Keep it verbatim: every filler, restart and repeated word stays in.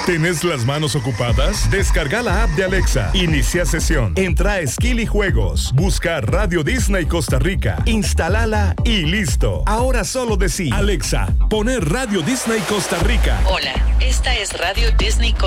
¿Tienes las manos ocupadas? Descarga la app de Alexa. Inicia sesión. Entra a Skill y Juegos. Busca Radio Disney Costa Rica. Instálala y listo. Ahora solo decí, Alexa, poner Radio Disney Costa Rica. Hola, esta es Radio Disney Costa Rica.